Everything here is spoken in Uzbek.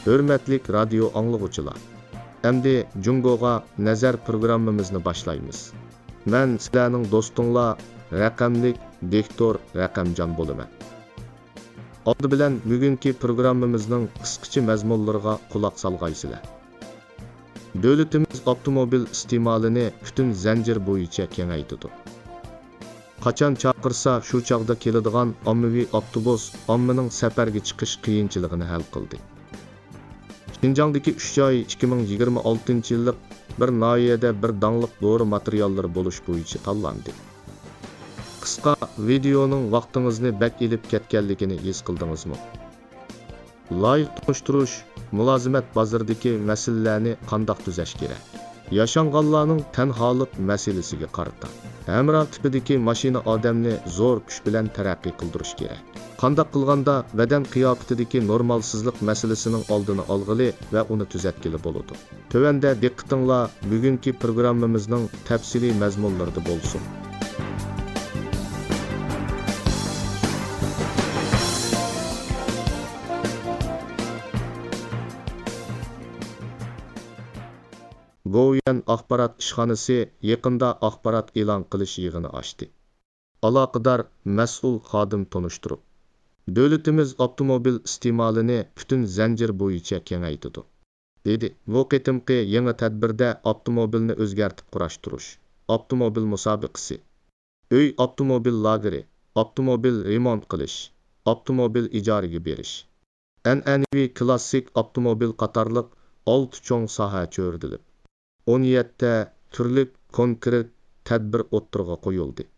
Hürmetlik radio anlıqçılar. Endi Jungo'ga nazar programmamizni boshlaymiz. Men sizlarning do'stinglar raqamlik diktor Raqamjon bo'laman. Oldi bilan bugungi programmamizning qisqacha mazmunlariga quloq solgaysizlar. Davlatimiz avtomobil iste'molini butun zanjir bo'yicha kengaytirdi. Qachon chaqirsa shu chaqda keladigan ommaviy avtobus ommaning safarga chiqish qiyinchiligini hal qildi. Xinjiangdagi 3 joy 2026-yillik bir noyada bir dangliq dori materiallari bo'lish bo'yicha tanlandi. Qisqa videoning vaqtingizni bak elib ketganligini his qildingizmi? Loyiq tunishtirish, mulozimat bozoridagi masalalarni qandoq tuzash kerak? Yashanganlarning tanholik masalasiga qarata. Hamroh tipidagi mashina odamni zo'r kuch bilan taraqqiy qildirish kerak. Qandoq qilganda badan qiyofatidagi normalsizlik masalasining oldini olg'ili va uni tuzatgili bo'ladi. Tövanda diqqatinglar bugungi programmamizning tafsiliy mazmunlarida bo'lsin. Go'yan axborot ishxonasi yaqinda axborot e'lon qilish yig'ini ochdi. Aloqador mas'ul xodim tunishtirib, davlatimiz avtomobil iste'molini butun zanjir bo'yicha kengaytirdi, dedi. Bu qitimqi yangi tadbirda avtomobilni o'zgartib qurashtirish, avtomobil musobaqasi, uy avtomobil lageri, avtomobil remont qilish, avtomobil ijaraga berish, an'anaviy klassik avtomobil qatorliq 6 cho'ng soha cho'rdilib 17 turli konkret tadbir o'ttirg'a qo'yildi.